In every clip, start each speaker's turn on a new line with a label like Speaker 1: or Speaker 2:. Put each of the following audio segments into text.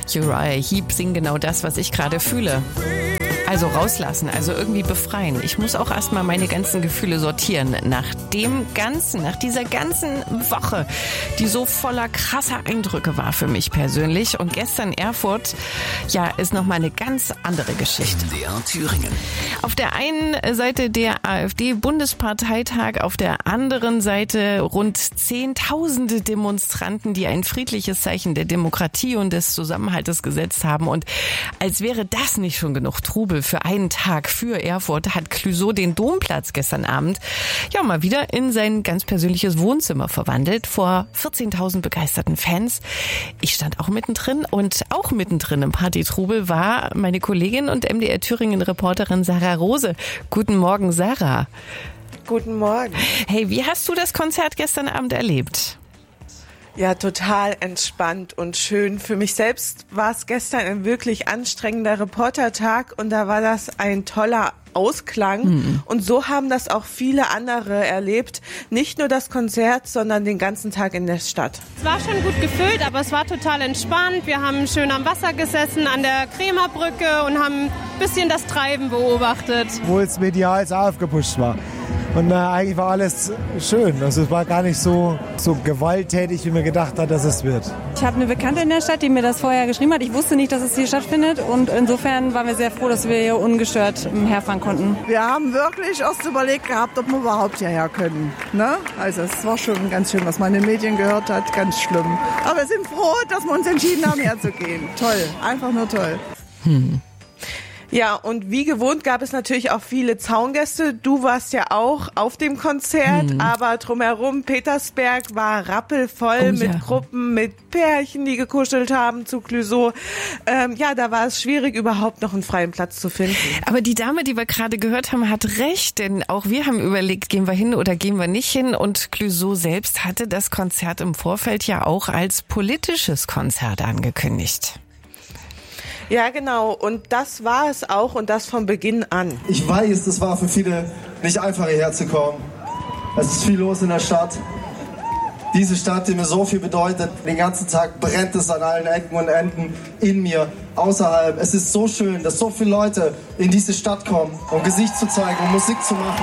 Speaker 1: Uriah Heep singen genau das, was ich gerade fühle. Also rauslassen, also irgendwie befreien. Ich muss auch erstmal meine ganzen Gefühle sortieren. Nach dieser ganzen Woche, die so voller krasser Eindrücke war für mich persönlich. Und gestern Erfurt, ja, ist nochmal eine ganz andere Geschichte.
Speaker 2: MDR Thüringen.
Speaker 1: Auf der einen Seite der AfD-Bundesparteitag, auf der anderen Seite rund 10.000 Demonstranten, die ein friedliches Zeichen der Demokratie und des Zusammenhaltes gesetzt haben. Und als wäre das nicht schon genug Trubel für einen Tag für Erfurt, hat Clouseau den Domplatz gestern Abend ja mal wieder in sein ganz persönliches Wohnzimmer verwandelt vor 14.000 begeisterten Fans. Ich stand auch mittendrin und auch mittendrin im Partytrubel war meine Kollegin und MDR Thüringen Reporterin Sarah Rose. Guten Morgen, Sarah.
Speaker 3: Guten Morgen.
Speaker 1: Hey, wie hast du das Konzert gestern Abend erlebt?
Speaker 3: Ja, total entspannt und schön. Für mich selbst war es gestern ein wirklich anstrengender Reportertag und da war das ein toller Ausklang. Und so haben das auch viele andere erlebt. Nicht nur das Konzert, sondern den ganzen Tag in der Stadt.
Speaker 4: Es war schon gut gefüllt, aber es war total entspannt. Wir haben schön am Wasser gesessen, an der Kremerbrücke und haben ein bisschen das Treiben beobachtet.
Speaker 5: Wo es medial so aufgepusht war. Und eigentlich war alles schön. Also es war gar nicht so gewalttätig, wie man gedacht hat, dass es wird.
Speaker 6: Ich habe eine Bekannte in der Stadt, die mir das vorher geschrieben hat. Ich wusste nicht, dass es hier stattfindet. Und insofern waren wir sehr froh, dass wir hier ungestört herfahren konnten.
Speaker 7: Wir haben wirklich erst überlegt gehabt, ob wir überhaupt hierher können. Ne? Also es war schon ganz schön, was man in den Medien gehört hat. Ganz schlimm. Aber wir sind froh, dass wir uns entschieden haben, herzugehen. Toll, einfach nur toll.
Speaker 3: Ja, und wie gewohnt gab es natürlich auch viele Zaungäste. Du warst ja auch auf dem Konzert, aber drumherum, Petersberg war rappelvoll mit Gruppen, mit Pärchen, die gekuschelt haben zu Clouseau. Ja, da war es schwierig, überhaupt noch einen freien Platz zu finden.
Speaker 1: Aber die Dame, die wir gerade gehört haben, hat recht, denn auch wir haben überlegt, gehen wir hin oder gehen wir nicht hin. Und Clouseau selbst hatte das Konzert im Vorfeld ja auch als politisches Konzert angekündigt.
Speaker 3: Ja, genau. Und das war es auch und das von Beginn an.
Speaker 8: Ich weiß, es war für viele nicht einfach, hierher zu kommen. Es ist viel los in der Stadt. Diese Stadt, die mir so viel bedeutet, den ganzen Tag brennt es an allen Ecken und Enden in mir, außerhalb. Es ist so schön, dass so viele Leute in diese Stadt kommen, um Gesicht zu zeigen, um Musik zu machen.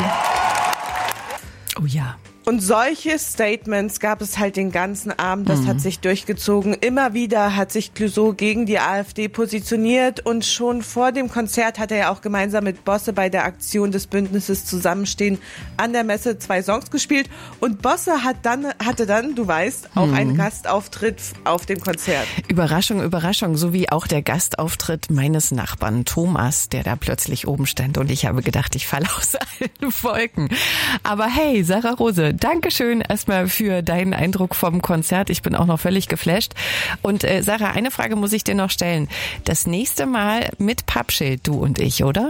Speaker 1: Oh ja.
Speaker 3: Und solche Statements gab es halt den ganzen Abend, das hat sich durchgezogen. Immer wieder hat sich Clouseau gegen die AfD positioniert und schon vor dem Konzert hat er ja auch gemeinsam mit Bosse bei der Aktion des Bündnisses Zusammenstehen an der Messe 2 Songs gespielt. Und Bosse hatte dann, du weißt, auch einen Gastauftritt auf dem Konzert.
Speaker 1: Überraschung, Überraschung, so wie auch der Gastauftritt meines Nachbarn Thomas, der da plötzlich oben stand und ich habe gedacht, ich falle aus allen Wolken. Aber hey, Sarah Rose, Dankeschön erstmal für deinen Eindruck vom Konzert. Ich bin auch noch völlig geflasht. Und Sarah, eine Frage muss ich dir noch stellen. Das nächste Mal mit Pappschild, du und ich, oder?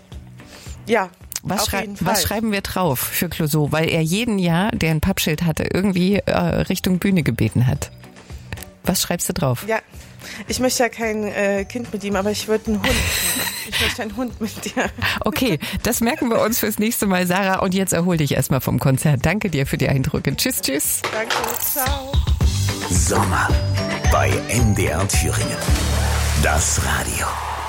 Speaker 3: Ja.
Speaker 1: Was schreiben wir drauf für Clouseau? Weil er jeden Jahr, der ein Pappschild hatte, irgendwie Richtung Bühne gebeten hat. Was schreibst du drauf?
Speaker 3: Ja, ich möchte ja kein Kind mit ihm, aber ich würde einen Hund. Ich möchte einen Hund mit dir.
Speaker 1: Okay, das merken wir uns fürs nächste Mal, Sarah. Und jetzt erhol dich erstmal vom Konzert. Danke dir für die Eindrücke. Tschüss, tschüss.
Speaker 3: Danke, ciao.
Speaker 2: Sommer bei MDR Thüringen. Das Radio.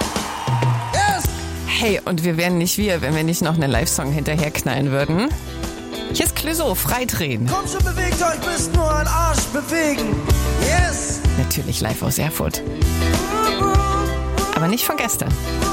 Speaker 1: Hey, und wir wären nicht wir, wenn wir nicht noch einen Live-Song hinterher knallen würden. Hier ist Clouseau, Freidrehen.
Speaker 9: Komm schon, bewegt euch, müsst nur einen Arsch bewegen. Yes!
Speaker 1: Natürlich live aus Erfurt. Aber nicht von gestern.